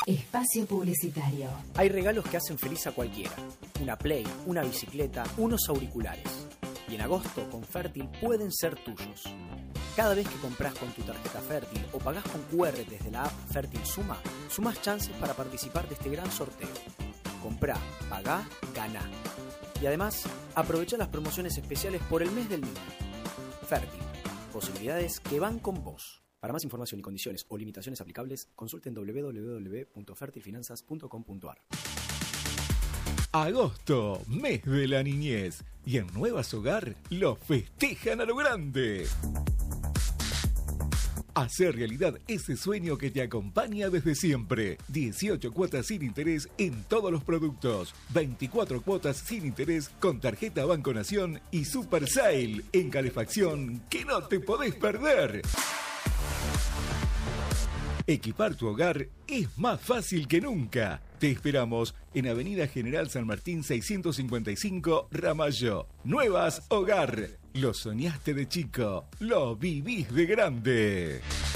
Espacio publicitario. Hay regalos que hacen feliz a cualquiera. Una Play, una bicicleta, unos auriculares. Y en agosto, con Fértil, pueden ser tuyos. Cada vez que compras con tu tarjeta Fértil o pagás con QR desde la app Fértil Suma, sumás chances para participar de este gran sorteo. Comprá, pagá, ganá. Y además, aprovecha las promociones especiales por el mes del niño. Fértil. Posibilidades que van con vos. Para más información y condiciones o limitaciones aplicables, consulten www.fertilfinanzas.com.ar. Agosto, mes de la niñez. Y en Nuevas Hogar lo festejan a lo grande. Hacer realidad ese sueño que te acompaña desde siempre. 18 cuotas sin interés en todos los productos. 24 cuotas sin interés con tarjeta Banco Nación y Super Sale en calefacción que no te podés perder. Equipar tu hogar es más fácil que nunca. Te esperamos en Avenida General San Martín 655, Ramallo. Nuevas Hogar. Lo soñaste de chico, lo vivís de grande.